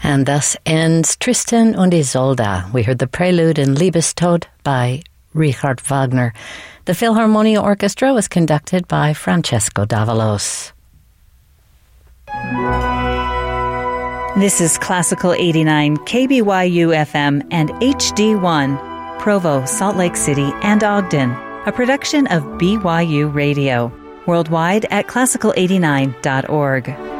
And thus ends Tristan und Isolde. We heard the prelude in Liebestod by Richard Wagner. The Philharmonia Orchestra was conducted by Francesco Davalos. This is Classical 89, KBYU FM and HD1, Provo, Salt Lake City, and Ogden, a production of BYU Radio. Worldwide at classical89.org.